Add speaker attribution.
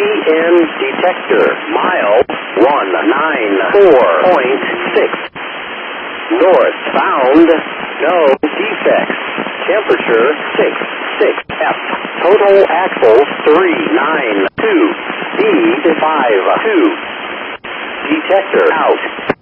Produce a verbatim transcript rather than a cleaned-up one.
Speaker 1: in detector. Miles one nine four point six. North bound. No defects. Temperature six six F. Total axles three nine two. Speed five two. Detector out.